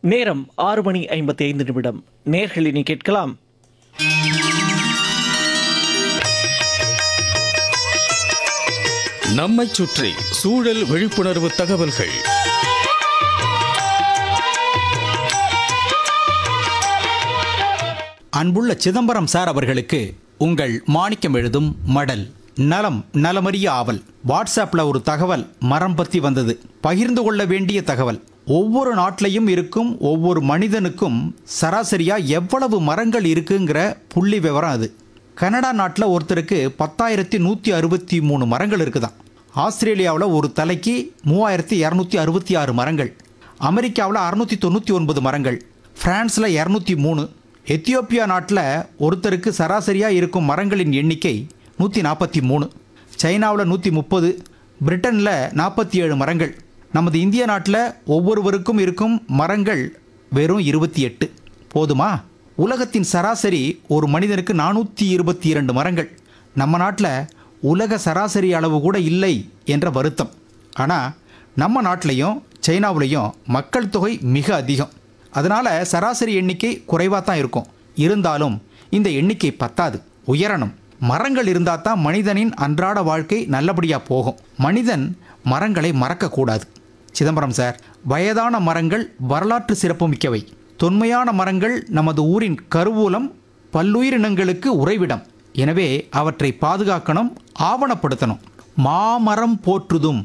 நேரம் 6:55. நேர்களினி கேட்கலாம். நம்மைச் சுற்றி சூழல் விழிப்புணர்வு தகவல்கள். அன்புள்ள சிதம்பரம் சார் அவர்களுக்கு உங்கள் மாணிக்கம் எழுதும் மடல். நலம் நலமறிய ஆவல். வாட்ஸ்அப்பில் ஒரு தகவல் மரம் பற்றி வந்தது. பகிர்ந்து கொள்ள வேண்டிய தகவல். ஒவ்வொரு நாட்டிலையும் இருக்கும் ஒவ்வொரு மனிதனுக்கும் சராசரியாக எவ்வளவு மரங்கள் இருக்குங்கிற புள்ளி விவரம் அது. கனடா நாட்டில் ஒருத்தருக்கு 10,163 மரங்கள் இருக்குதான். ஆஸ்திரேலியாவில் ஒரு தலைக்கு 3,266 மரங்கள். அமெரிக்காவில் 699 மரங்கள். பிரான்ஸில் 203. எத்தியோப்பியா நாட்டில் ஒருத்தருக்கு சராசரியாக இருக்கும் மரங்களின் எண்ணிக்கை 143. சைனாவில் 130. பிரிட்டனில் 47 மரங்கள். நமது இந்திய நாட்டில் ஒவ்வொருவருக்கும் இருக்கும் மரங்கள் வெறும் 28. போதுமா? உலகத்தின் சராசரி ஒரு மனிதனுக்கு 422 மரங்கள். நம்ம நாட்டில் உலக சராசரி அளவு கூட இல்லை என்ற வருத்தம். ஆனால் நம்ம நாட்டிலையும் சைனாவிலையும் மக்கள் தொகை மிக அதிகம். அதனால் சராசரி எண்ணிக்கை குறைவாக தான் இருக்கும். இருந்தாலும் இந்த எண்ணிக்கை பத்தாது, உயரணும். மரங்கள் இருந்தால் தான் மனிதனின் அன்றாட வாழ்க்கை நல்லபடியாக போகும். மனிதன் மரங்களை மறக்கக்கூடாது. சிதம்பரம் சார், வயதான மரங்கள் வரலாற்று சிறப்புமிக்கவை. தொன்மையான மரங்கள் நமது ஊரின் கருவூலம், பல்லுயிரினங்களுக்கு உறைவிடம். எனவே அவற்றை பாதுகாக்கணும், ஆவணப்படுத்தணும். மாமரம் போற்றுதும்.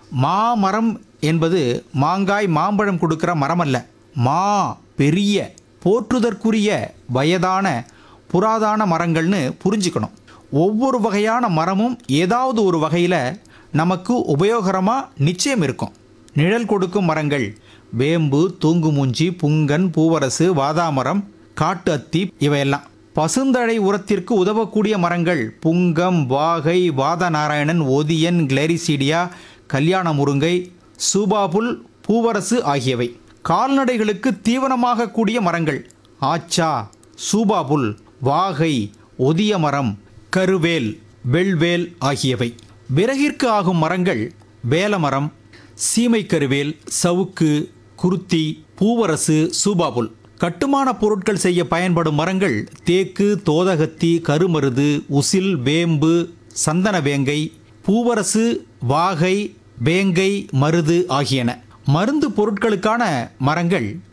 மாமரம் என்பது மாங்காய் மாம்பழம் கொடுக்கிற மரம் அல்ல. மா பெரிய, போற்றுதற்குரிய வயதான புராதான மரங்கள்னு புரிஞ்சுக்கணும். ஒவ்வொரு வகையான மரமும் ஏதாவது ஒரு வகையில் நமக்கு உபயோகரமாக நிச்சயம் இருக்கும். நிழல் கொடுக்கும் மரங்கள் வேம்பு, தூங்குமூஞ்சி, புங்கன், பூவரசு, வாதாமரம், காட்டு அத்தி இவையெல்லாம். பசுந்தழை உரத்திற்கு உதவக்கூடிய மரங்கள் புங்கம், வாகை, வாதநாராயணன், ஒதியன், கிளரிசீடியா, கல்யாண முருங்கை, சூபாபுல், பூவரசு ஆகியவை. கால்நடைகளுக்கு தீவனமாக கூடிய மரங்கள் ஆச்சா, சூபாபுல், வாகை, ஒதிய மரம், கருவேல், வெள்வேல் ஆகியவை. விறகிற்கு ஆகும் மரங்கள் வேலமரம், சீமை கருவேல், சவுக்கு, குருத்தி, பூவரசு, சூபாபுல். கட்டுமான பொருட்கள் செய்ய பயன்படும் மரங்கள் தேக்கு, தோதகத்தி, கருமருது, உசில், வேம்பு, சந்தன வேங்கை, பூவரசு, வாகை, வேங்கை, மருது ஆகியன. மருந்து பொருட்களுக்கான மரங்கள்